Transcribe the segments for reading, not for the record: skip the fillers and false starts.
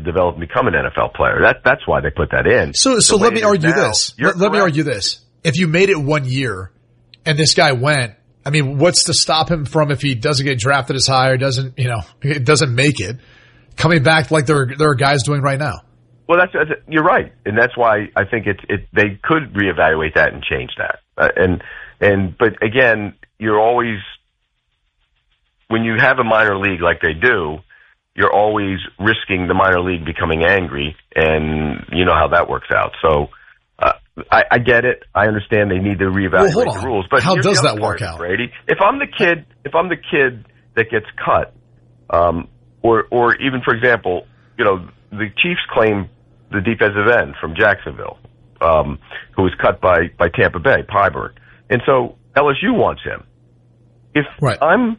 to develop and become an NFL player. That's why they put that in. So let me argue this. Let me argue this. If you made it 1 year and this guy went, I mean, what's to stop him from, if he doesn't get drafted as high or doesn't make it, coming back like there are guys doing right now? Well, you're right, and that's why I think they could reevaluate that and change that. But again, you're always, when you have a minor league like they do, you're always risking the minor league becoming angry, and you know how that works out. So I get it. I understand they need to reevaluate the rules. But how does that work out, Brady? If I'm the kid that gets cut, or even, for example, the Chiefs claim the defensive end from Jacksonville, who was cut by Tampa Bay, Pyburn, and so LSU wants him. If I'm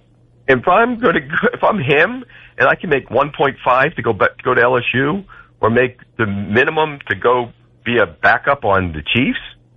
him and I can make 1.5 to go to LSU, or make the minimum to go be a backup on the Chiefs,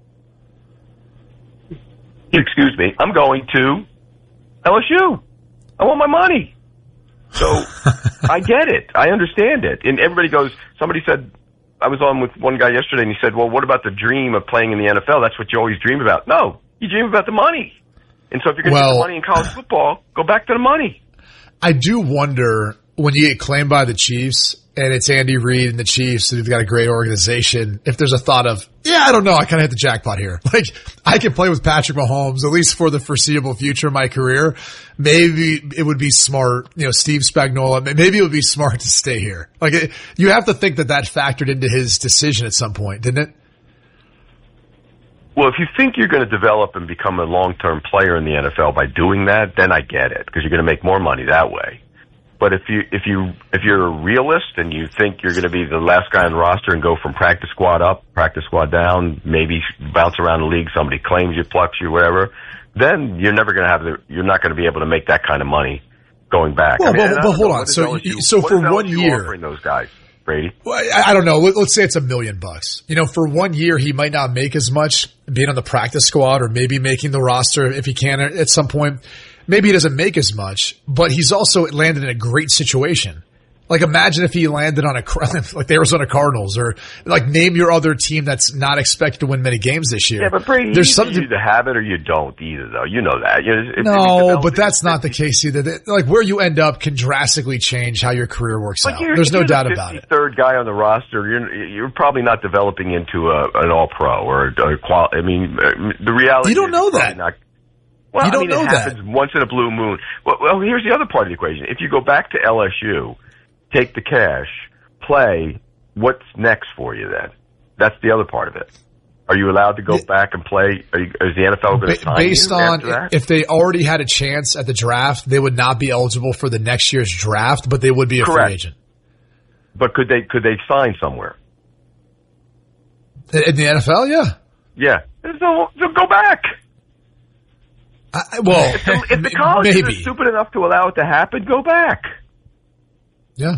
excuse me, I'm going to LSU. I want my money. So I get it. I understand it. And everybody goes, somebody said, I was on with one guy yesterday and he said, well, what about the dream of playing in the NFL? That's what you always dream about. No, you dream about the money. And so if you're going to get the money in college football, go back to the money. I do wonder, when you get claimed by the Chiefs and it's Andy Reid and the Chiefs, and they've got a great organization, if there's a thought of, I don't know, I kind of hit the jackpot here. Like, I can play with Patrick Mahomes, at least for the foreseeable future of my career. Maybe it would be smart, Steve Spagnuolo, maybe it would be smart to stay here. Like, you have to think that factored into his decision at some point, didn't it? Well, if you think you're going to develop and become a long-term player in the NFL by doing that, then I get it, because you're going to make more money that way. But if you're a realist and you think you're going to be the last guy on the roster and go from practice squad up, practice squad down, maybe bounce around the league, somebody claims you, plucks you, whatever, then you're never going to you're not going to be able to make that kind of money going back. Well, but hold on. So for 1 year, offering those guys, Brady? Well, I don't know. Let's say it's $1 million. For 1 year, he might not make as much being on the practice squad, or maybe making the roster if he can at some point. Maybe he doesn't make as much, but he's also landed in a great situation. Like, imagine if he landed on like the Arizona Cardinals, or like, name your other team that's not expected to win many games this year. Yeah, but Brady, there's something, you either have it or you don't either, though. You know that. No, but that's not the case either. Like, where you end up can drastically change how your career works out. There's no doubt about it. Third guy on the roster, you're probably not developing into an all-pro or I mean, the reality. You don't know that. Well, it happens once in a blue moon. Well, here's the other part of the equation. If you go back to LSU, take the cash, play, what's next for you then? That's the other part of it. Are you allowed to go back and play? Is the NFL going to sign based you on after that? If they already had a chance at the draft, they would not be eligible for the next year's draft, but they would be a free agent. But could they sign somewhere? In the NFL, yeah. Yeah. So go back. If the college is stupid enough to allow it to happen, go back. Yeah.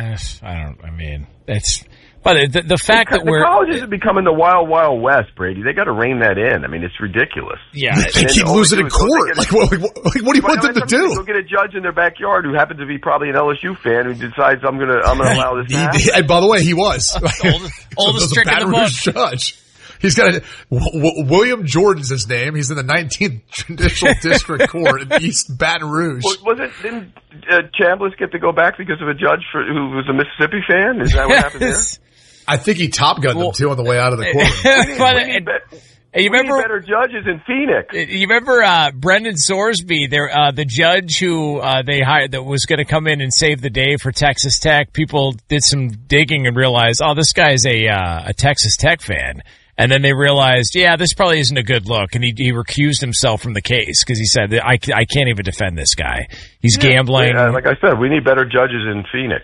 But the fact that the colleges are becoming the wild, wild west, Brady. They got to rein that in. I mean, it's ridiculous. Yeah. They keep losing in court. Like, what do you want them to do? Go get a judge in their backyard who happens to be probably an LSU fan who decides I'm gonna allow this to happen. And by the way, he was. Oldest trick in the book. Judge. He's got William Jordan's his name. He's in the 19th Judicial District Court in East Baton Rouge. Didn't Chambliss get to go back because of a judge who was a Mississippi fan? Is that what happened there? I think he Top Gunned him too on the way out of the court. You remember better judges in Phoenix? You remember Brendan Sorsby, the judge who they hired that was going to come in and save the day for Texas Tech? People did some digging and realized, this guy's a Texas Tech fan. And then they realized, this probably isn't a good look, and he recused himself from the case because he said, I can't even defend this guy. He's gambling. Like I said, we need better judges in Phoenix.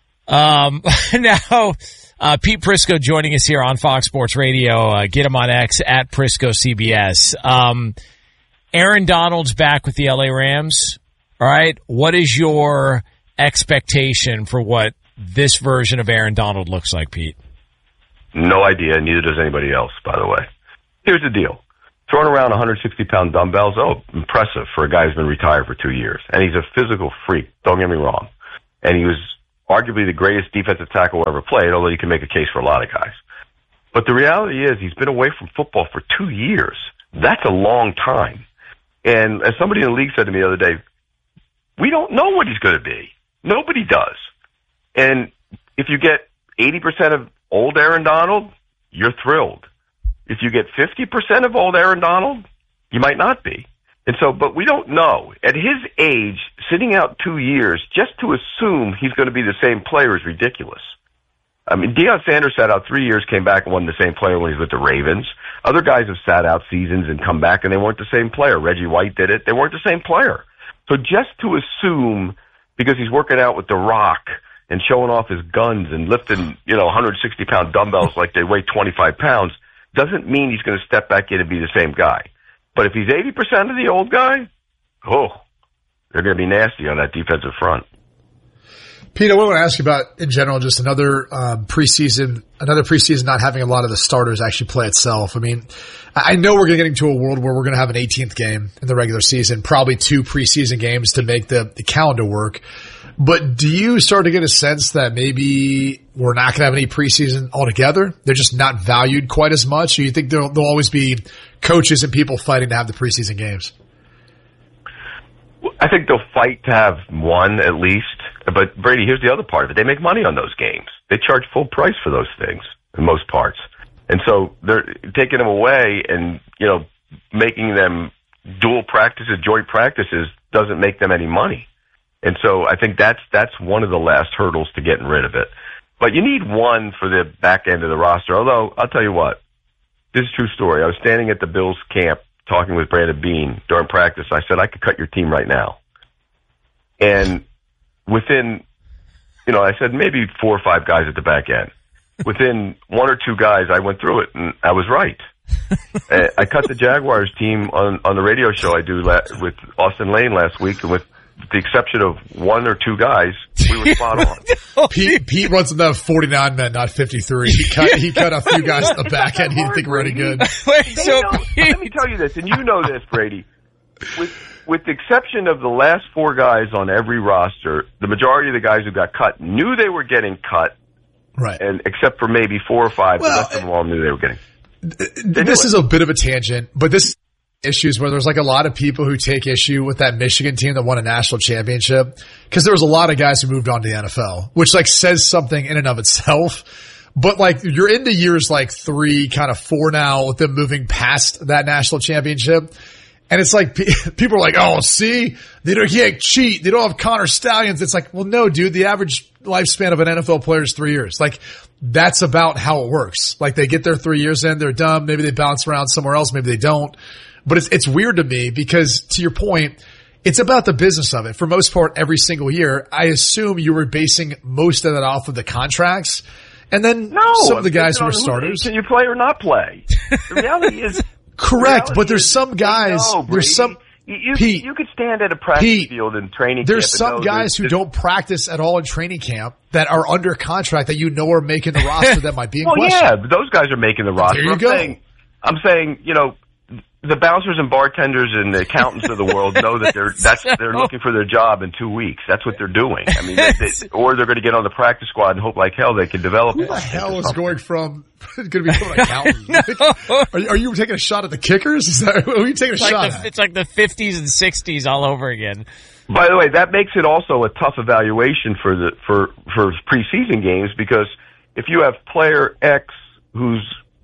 Now, Pete Prisco joining us here on Fox Sports Radio. Get him on X at Prisco CBS. Aaron Donald's back with the LA Rams. All right. What is your expectation for what this version of Aaron Donald looks like, Pete? No idea. Neither does anybody else, by the way. Here's the deal. Throwing around 160-pound dumbbells, impressive for a guy who's been retired for 2 years. And he's a physical freak. Don't get me wrong. And he was arguably the greatest defensive tackle ever played, although you can make a case for a lot of guys. But the reality is he's been away from football for 2 years. That's a long time. And as somebody in the league said to me the other day, we don't know what he's going to be. Nobody does. And if you get 80% of old Aaron Donald, you're thrilled. If you get 50% of old Aaron Donald, you might not be. And so, but we don't know. At his age, sitting out 2 years, just to assume he's going to be the same player is ridiculous. I mean, Deion Sanders sat out 3 years, came back and wasn't the same player when he was with the Ravens. Other guys have sat out seasons and come back and they weren't the same player. Reggie White did it. They weren't the same player. So just to assume, because he's working out with The Rock and showing off his guns and lifting, 160-pound dumbbells like they weigh 25 pounds, doesn't mean he's going to step back in and be the same guy. But if he's 80% of the old guy, they're going to be nasty on that defensive front. Pete, I want to ask you about, in general, just another preseason not having a lot of the starters actually play itself. I mean, I know we're getting to a world where we're going to have an 18th game in the regular season, probably 2 preseason games to make the calendar work. But do you start to get a sense that maybe we're not going to have any preseason altogether? They're just not valued quite as much? Or you think there'll always be coaches and people fighting to have the preseason games? I think they'll fight to have one at least. But, Brady, here's the other part of it. They make money on those games. They charge full price for those things in most parts. And so they're taking them away and, making them dual practices, joint practices doesn't make them any money. And so I think that's one of the last hurdles to getting rid of it. But you need one for the back end of the roster. Although, I'll tell you what, this is a true story. I was standing at the Bills camp talking with Brandon Beane during practice. I said, I could cut your team right now. And within, I said maybe 4 or 5 guys at the back end. Within 1 or 2 guys, I went through it, and I was right. I cut the Jaguars team on the radio show I do with Austin Lane last week, and with the exception of 1 or 2 guys, we were spot on. Pete runs enough 49 men, not 53. He cut a few guys at the back end he didn't think were any good. Let me tell you this, and you know this, Brady. With the exception of the last 4 guys on every roster, the majority of the guys who got cut knew they were getting cut. Right. And except for maybe 4 or 5, the rest of them all knew they were getting. This is a bit of a tangent, but this issues where there's like a lot of people who take issue with that Michigan team that won a national championship, because there was a lot of guys who moved on to the NFL, which like says something in and of itself. But like you're into years like 3, kind of 4 now with them moving past that national championship. And it's like, people are like, oh, see, they can't cheat. They don't have Connor Stallions. It's like, well, no, dude, the average lifespan of an NFL player is 3 years. Like, that's about how it works. Like, they get their 3 years in, they're done. Maybe they bounce around somewhere else. Maybe they don't. But it's weird to me because, to your point, it's about the business of it. For most part, every single year, I assume you were basing most of that off of the contracts. And then some of the guys who were starters. Can you play or not play? The reality is... Correct, but there's some guys. There's some. Pete, you could stand at a practice field in training camp. There's some guys who don't practice at all in training camp that are under contract that are making the roster that might be in question. Yeah, but those guys are making the roster. There you go. I'm saying, the bouncers and bartenders and the accountants of the world know that they're looking for their job in 2 weeks. That's what they're doing. I mean, or they're going to get on the practice squad and hope like hell they can develop. Who the hell is going to become an accountant? Are you taking a shot at the kickers? Are you taking a shot at? It's like the 50s and 60s all over again. By the way, that makes it also a tough evaluation for preseason games, because if you have player X who's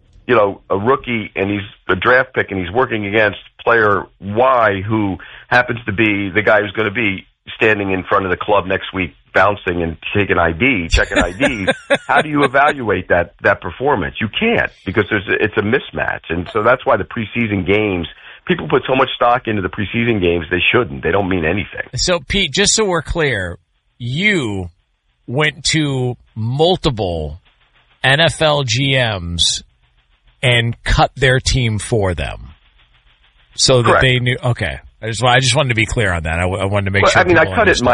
a rookie and he's a draft pick and he's working against player Y who happens to be the guy who's going to be standing in front of the club next week bouncing and checking IDs, how do you evaluate that performance? You can't, because it's a mismatch. And so that's why the preseason games, people put so much stock into the preseason games, they shouldn't. They don't mean anything. So, Pete, just so we're clear, you went to multiple NFL GMs and cut their team for them so that Correct. they knew. Okay. I just wanted to be clear on that. I wanted to make sure. I mean, I cut it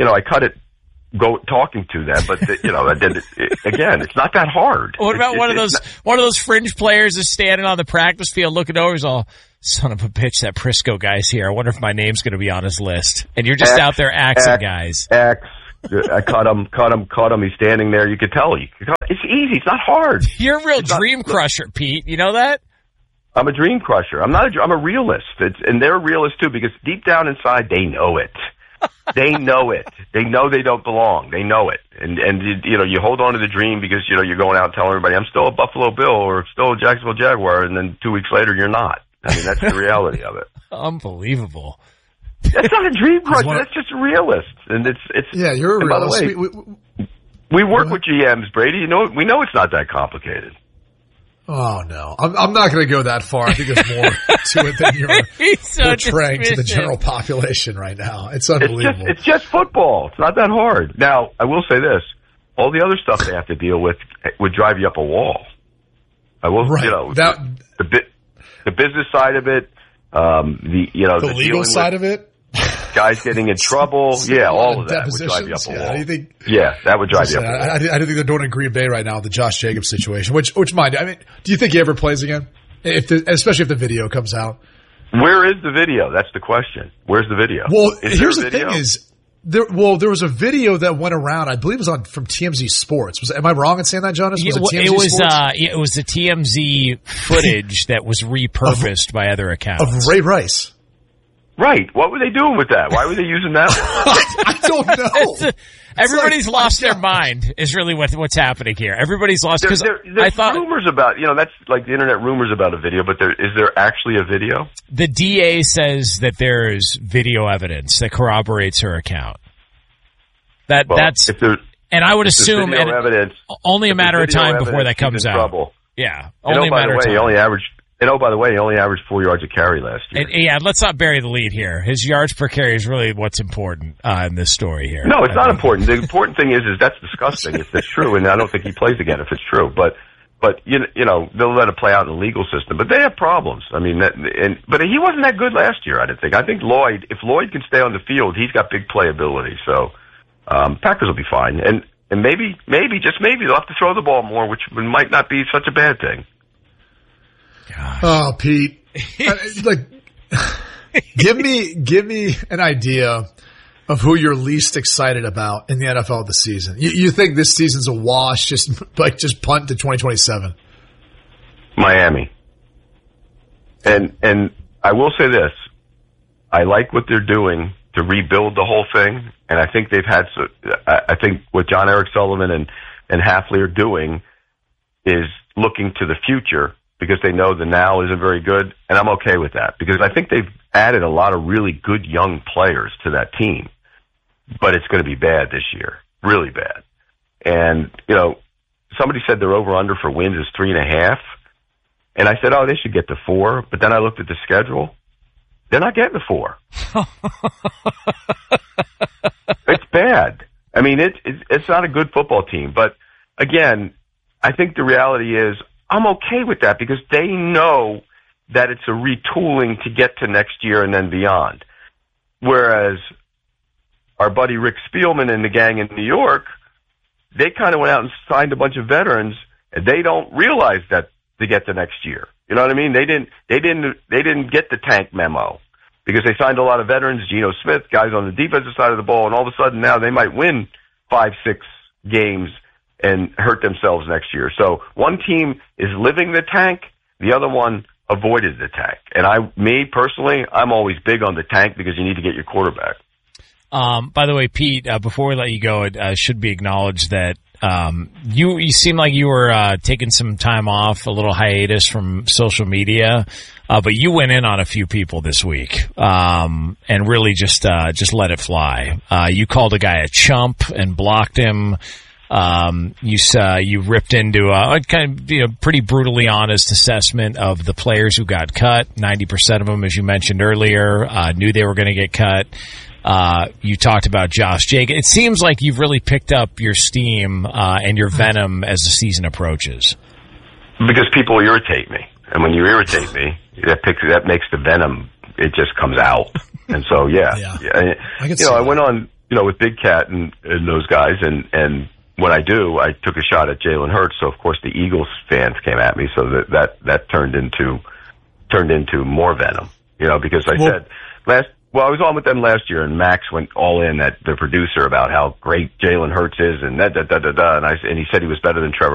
talking to them, but again, it's not that hard. What about one of those fringe players is standing on the practice field looking over, he's all, son of a bitch, that Prisco guy's here. I wonder if my name's going to be on his list. And you're just out there axing guys. I caught him. He's standing there. You could tell. It's easy. It's not hard. You're a real dream crusher, Pete. You know that? I'm a dream crusher. I'm a realist. And they're realists too, because deep down inside, they know it. They know it. They know they don't belong. They know it. And you hold on to the dream because, you're going out and telling everybody, I'm still a Buffalo Bill or still a Jacksonville Jaguar. And then 2 weeks later, you're not. I mean, that's the reality of it. Unbelievable. That's not a dream crusher. That's just a realist. And it's yeah, you're a realist. By the way, we work with GMs, Brady. We know it's not that complicated. Oh no, I'm not going to go that far. I think there's more to it than you're portraying to the general population right now. It's unbelievable. It's just football. It's not that hard. Now, I will say this: all the other stuff they have to deal with would drive you up a wall. I will, the business side of it, the legal side of it. Guys getting in trouble, all of that would drive you up a wall. That would drive you up a wall. I think they're doing in Green Bay right now, the Josh Jacobs situation, which mind you, I mean, do you think he ever plays again? Especially if the video comes out. Where is the video? That's the question. Where's the video? Well, here's the thing is, there was a video that went around, I believe it was from TMZ Sports. Am I wrong in saying that, Jonas? It was the TMZ footage that was repurposed by other accounts. Of Ray Rice. Right. What were they doing with that? Why were they using that one? I don't know. Everybody's lost their mind is really what's happening here. Everybody's lost because I thought rumors about, that's like the internet rumors about a video, but is there actually a video? The DA says that there's video evidence that corroborates her account. And I would assume only a matter of time before that comes out. Trouble. Yeah. Only a matter of time. By the way, he only averaged 4 yards a carry last year. And, let's not bury the lead here. His yards per carry is really what's important in this story here. No, it's not important. The important thing is that's disgusting if it's true, and I don't think he plays again if it's true. But they'll let it play out in the legal system. But they have problems. I memean, but he wasn't that good last year. I didn't think. I think if Lloyd can stay on the field, he's got big playability. So Packers will be fine, and maybe just maybe they'll have to throw the ball more, which might not be such a bad thing. Gosh. Oh, Pete, give me an idea of who you're least excited about in the NFL this season. You think this season's a wash? Just punt to 2027. Miami. And I will say this: I like what they're doing to rebuild the whole thing, and I think I think what John Eric Sullivan and Hafley are doing is looking to the future, because they know the now isn't very good, and I'm okay with that, because I think they've added a lot of really good young players to that team, but it's going to be bad this year, really bad. And, somebody said their over-under for wins is 3.5, and I said, they should get to 4, but then I looked at the schedule. They're not getting to 4. It's bad. I mean, it's not a good football team, but again, I think the reality is, I'm okay with that because they know that it's a retooling to get to next year and then beyond. Whereas our buddy Rick Spielman and the gang in New York, they kind of went out and signed a bunch of veterans, and they don't realize that to get to next year. You know what I mean? They didn't get the tank memo because they signed a lot of veterans, Geno Smith, guys on the defensive side of the ball, and all of a sudden now they might win 5-6 games and hurt themselves next year. So one team is living the tank, the other one avoided the tank. And personally, I'm always big on the tank because you need to get your quarterback. By the way, Pete, before we let you go, it should be acknowledged that you seem like you were taking some time off, a little hiatus from social media, but you went in on a few people this week and really just let it fly. You called a guy a chump and blocked him. You ripped into a kind of, pretty brutally honest assessment of the players who got cut. 90% of them, as you mentioned earlier, knew they were going to get cut. You talked about Josh Jacobs. It seems like you've really picked up your steam, and your venom as the season approaches. Because people irritate me. And when you irritate me, that makes the venom, it just comes out. And so, I went on, with Big Cat and those guys and when I took a shot at Jalen Hurts. So of course the Eagles fans came at me. So that turned into more venom, because I said Well, I was on with them last year, and Max went all in at the producer about how great Jalen Hurts is, and and he said he was better than Trevor